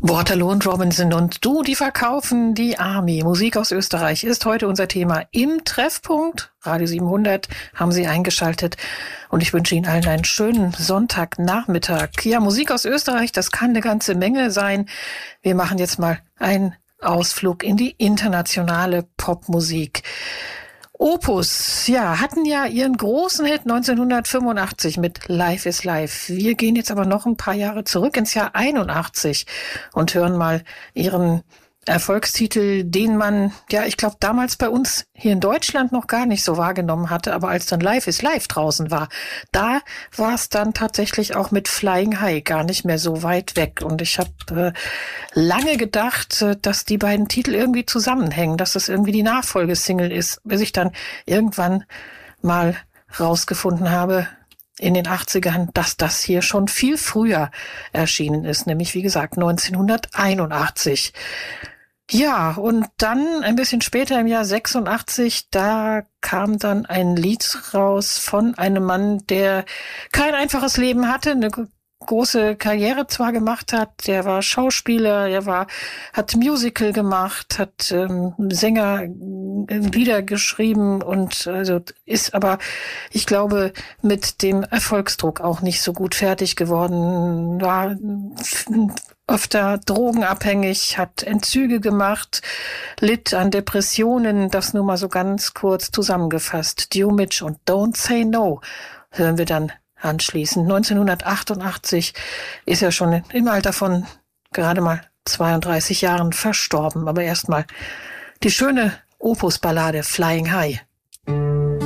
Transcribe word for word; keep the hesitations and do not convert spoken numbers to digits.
Waterloo und Robinson und Du, die verkaufen die Army. Musik aus Österreich ist heute unser Thema im Treffpunkt. Radio siebenhundert haben Sie eingeschaltet und ich wünsche Ihnen allen einen schönen Sonntagnachmittag. Ja, Musik aus Österreich, das kann eine ganze Menge sein. Wir machen jetzt mal einen Ausflug in die internationale Popmusik. Opus, ja, hatten ja ihren großen Hit neunzehnhundertfünfundachtzig mit Life is Life. Wir gehen jetzt aber noch ein paar Jahre zurück ins Jahr einundachtzig und hören mal ihren Erfolgstitel, den man, ja, ich glaube, damals bei uns hier in Deutschland noch gar nicht so wahrgenommen hatte, aber als dann Life is Life draußen war, da war es dann tatsächlich auch mit Flying High gar nicht mehr so weit weg. Und ich habe äh, lange gedacht, äh, dass die beiden Titel irgendwie zusammenhängen, dass das irgendwie die Nachfolgesingle ist, bis ich dann irgendwann mal rausgefunden habe, in den achtzigern, dass das hier schon viel früher erschienen ist, nämlich wie gesagt neunzehnhunderteinundachtzig. Ja, und dann ein bisschen später im Jahr sechsundachtzig, da kam dann ein Lied raus von einem Mann, der kein einfaches Leben hatte, eine große Karriere zwar gemacht hat, der war Schauspieler, er war, hat Musical gemacht, hat ähm, Sänger äh, Lieder geschrieben und also ist aber, ich glaube, mit dem Erfolgsdruck auch nicht so gut fertig geworden, war öfter drogenabhängig, hat Entzüge gemacht, litt an Depressionen, das nur mal so ganz kurz zusammengefasst. Dio Mitch und Don't Say No hören wir dann anschließend. neunzehnhundertachtundachtzig ist er schon im Alter von gerade mal zweiunddreißig Jahren verstorben. Aber erstmal die schöne Opus-Ballade Flying High.